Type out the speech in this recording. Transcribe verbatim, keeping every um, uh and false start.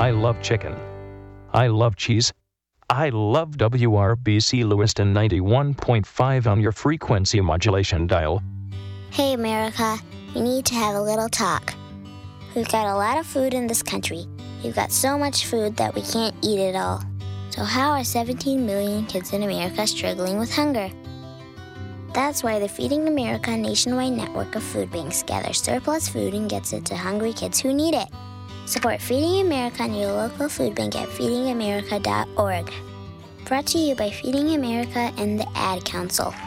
I love chicken. I love cheese. I love W R B C Lewiston ninety-one point five on your frequency modulation dial. Hey, America, we need to have a little talk. We've got a lot of food in this country. We've got so much food that we can't eat it all. So how are seventeen million kids in America struggling with hunger? That's why the Feeding America nationwide network of food banks gathers surplus food and gets it to hungry kids who need it. Support Feeding America and your local food bank at feeding america dot org. Brought to you by Feeding America and the Ad Council.